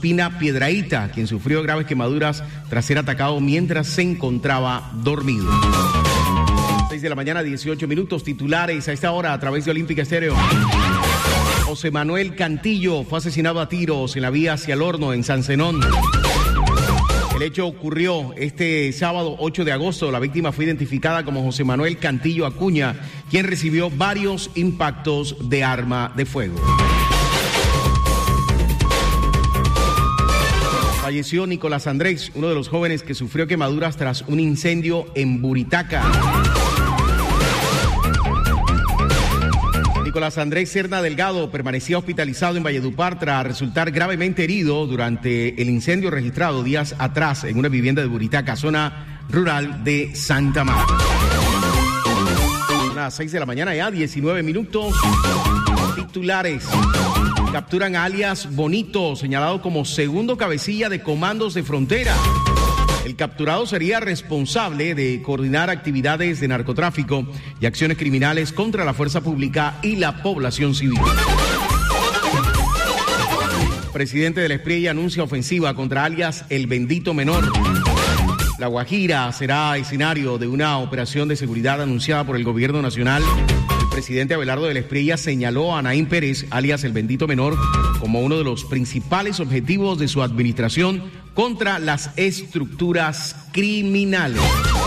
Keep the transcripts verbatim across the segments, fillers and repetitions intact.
Ospina Piedrahíta, quien sufrió graves quemaduras tras ser atacado mientras se encontraba dormido. seis de la mañana, dieciocho minutos, titulares a esta hora a través de Olímpica Estéreo. José Manuel Cantillo fue asesinado a tiros en la vía hacia el horno en San Zenón. El hecho ocurrió este sábado ocho de agosto. La víctima fue identificada como José Manuel Cantillo Acuña, quien recibió varios impactos de arma de fuego. Falleció Nicolás Andrés, uno de los jóvenes que sufrió quemaduras tras un incendio en Buritaca. Nicolás Andrés Serna Delgado permanecía hospitalizado en Valledupar tras resultar gravemente herido durante el incendio registrado días atrás en una vivienda de Buritaca, zona rural de Santa Marta. A las seis de la mañana ya, diecinueve minutos. Titulares. Capturan a alias Bonito, señalado como segundo cabecilla de comandos de frontera. El capturado sería responsable de coordinar actividades de narcotráfico y acciones criminales contra la fuerza pública y la población civil. Presidente del Espriella anuncia ofensiva contra alias El Bendito Menor. La Guajira será escenario de una operación de seguridad anunciada por el gobierno nacional. El presidente Abelardo del Espriella señaló a Naín Pérez, alias El Bendito Menor, como uno de los principales objetivos de su administración contra las estructuras criminales.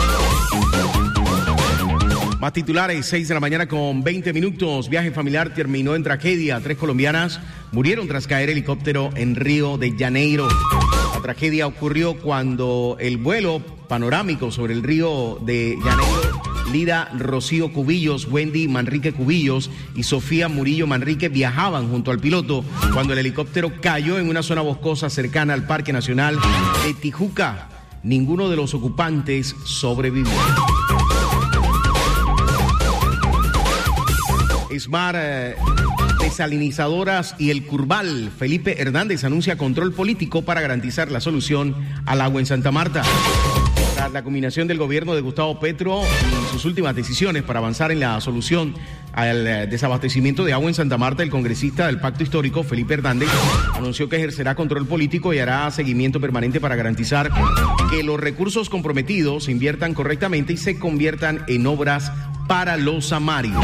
Más titulares, seis de la mañana con veinte minutos. Viaje familiar terminó en tragedia. Tres colombianas murieron tras caer helicóptero en Río de Janeiro. La tragedia ocurrió cuando el vuelo panorámico sobre el Río de Janeiro, Lida Rocío Cubillos, Wendy Manrique Cubillos y Sofía Murillo Manrique viajaban junto al piloto cuando el helicóptero cayó en una zona boscosa cercana al Parque Nacional de Tijuca. Ninguno de los ocupantes sobrevivió. Smart eh, Desalinizadoras y el Curval. Felipe Hernández anuncia control político para garantizar la solución al agua en Santa Marta. Tras la combinación del gobierno de Gustavo Petro y sus últimas decisiones para avanzar en la solución al desabastecimiento de agua en Santa Marta, el congresista del Pacto Histórico, Felipe Hernández, anunció que ejercerá control político y hará seguimiento permanente para garantizar que los recursos comprometidos se inviertan correctamente y se conviertan en obras para los amarios.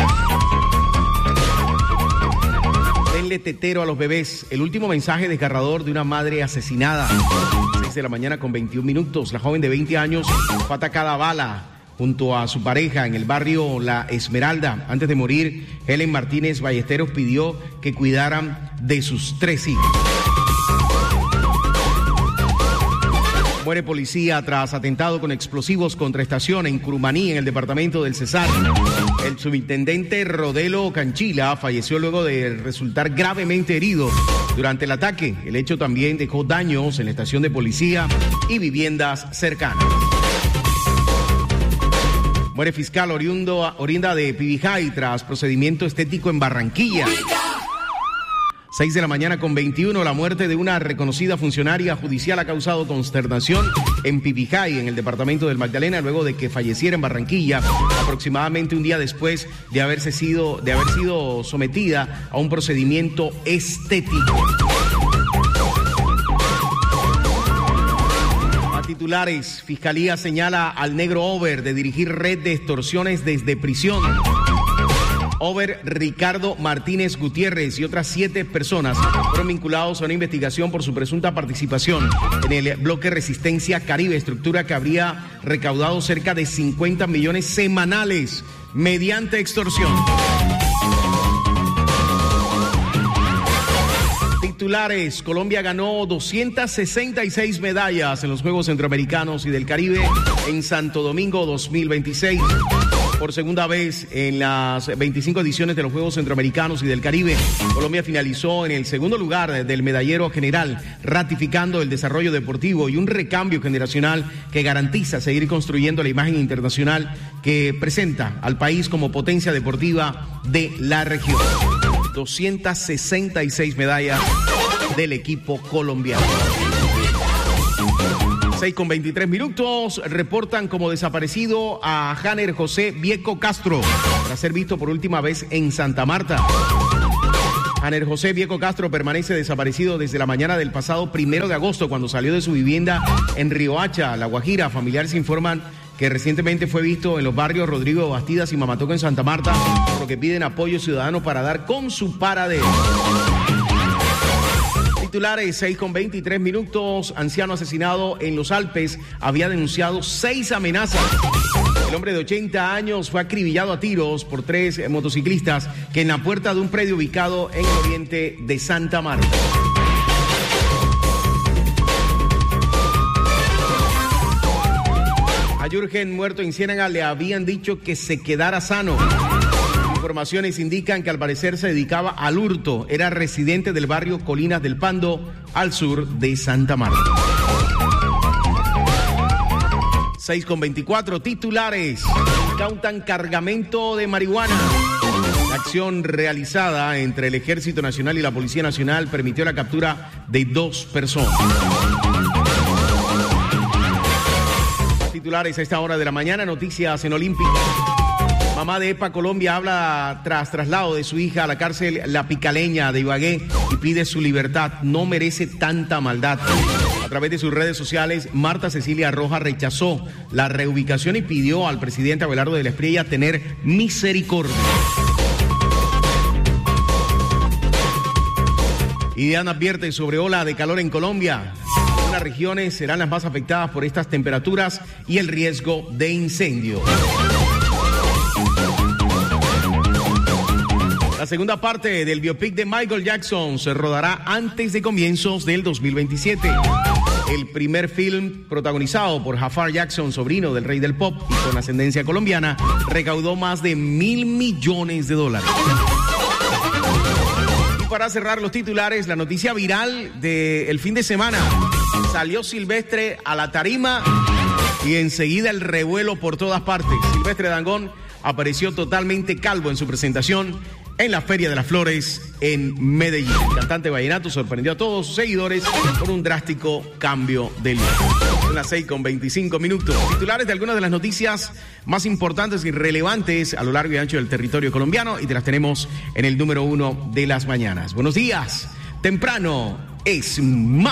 Denle tetero a los bebés. El último mensaje desgarrador de una madre asesinada. seis de la mañana con veintiún minutos. La joven de veinte años fue atacada a bala junto a su pareja en el barrio La Esmeralda. Antes de morir, Helen Martínez Ballesteros pidió que cuidaran de sus tres hijos. Muere policía tras atentado con explosivos contra estación en Curumaní, en el departamento del Cesar. El subintendente Rodelo Canchila falleció luego de resultar gravemente herido durante el ataque. El hecho también dejó daños en la estación de policía y viviendas cercanas. Muere fiscal oriundo, oriunda de Pibijay tras procedimiento estético en Barranquilla. seis de la mañana con veintiuno, la muerte de una reconocida funcionaria judicial ha causado consternación en Pibijay, en el departamento del Magdalena, luego de que falleciera en Barranquilla, aproximadamente un día después de haberse sido, de haber sido sometida a un procedimiento estético. A titulares, Fiscalía señala al negro Over de dirigir red de extorsiones desde prisión. Over Ricardo Martínez Gutiérrez y otras siete personas fueron vinculados a una investigación por su presunta participación en el bloque Resistencia Caribe, estructura que habría recaudado cerca de cincuenta millones semanales mediante extorsión. Titulares, Colombia ganó doscientas sesenta y seis medallas en los Juegos Centroamericanos y del Caribe en Santo Domingo dos mil veintiséis. Por segunda vez en las veinticinco ediciones de los Juegos Centroamericanos y del Caribe, Colombia finalizó en el segundo lugar del medallero general, ratificando el desarrollo deportivo y un recambio generacional que garantiza seguir construyendo la imagen internacional que presenta al país como potencia deportiva de la región. doscientas sesenta y seis medallas del equipo colombiano. seis con veintitrés minutos, reportan como desaparecido a Janer José Vieco Castro, tras ser visto por última vez en Santa Marta. Aner José Vieco Castro permanece desaparecido desde la mañana del pasado primero de agosto, cuando salió de su vivienda en Riohacha, La Guajira. Familiares informan que recientemente fue visto en los barrios Rodrigo Bastidas y Mamatoco en Santa Marta, por lo que piden apoyo ciudadano para dar con su paradero. Titulares, seis con veintitrés minutos. Anciano asesinado en los Alpes había denunciado seis amenazas. El hombre de ochenta años fue acribillado a tiros por tres motociclistas que en la puerta de un predio ubicado en el oriente de Santa Marta. A Jürgen, muerto en Ciénaga, le habían dicho que se quedara sano. Informaciones indican que al parecer se dedicaba al hurto. Era residente del barrio Colinas del Pando, al sur de Santa Marta. seis con veinticuatro, titulares. Incautan cargamento de marihuana. La acción realizada entre el Ejército Nacional y la Policía Nacional permitió la captura de dos personas. Titulares a esta hora de la mañana, noticias en Olímpica. Mamá de EPA Colombia habla tras traslado de su hija a la cárcel La Picaleña de Ibagué y pide su libertad. No merece tanta maldad. A través de sus redes sociales, Marta Cecilia Rojas rechazó la reubicación y pidió al presidente Abelardo de la Espriella tener misericordia. Y Diana advierte sobre ola de calor en Colombia. Las regiones serán las más afectadas por estas temperaturas y el riesgo de incendio. La segunda parte del biopic de Michael Jackson se rodará antes de comienzos del dos mil veintisiete. El primer film, protagonizado por Jafar Jackson, sobrino del rey del pop y con ascendencia colombiana, recaudó más de mil millones de dólares. Y para cerrar los titulares, la noticia viral del fin de semana. Salió Silvestre a la tarima y enseguida el revuelo por todas partes. Silvestre Dangond apareció totalmente calvo en su presentación en la Feria de las Flores en Medellín. El cantante vallenato sorprendió a todos sus seguidores con un drástico cambio de look. Son las seis con veinticinco minutos. Titulares de algunas de las noticias más importantes y relevantes a lo largo y ancho del territorio colombiano, y te las tenemos en el número uno de las mañanas. Buenos días. Temprano es más.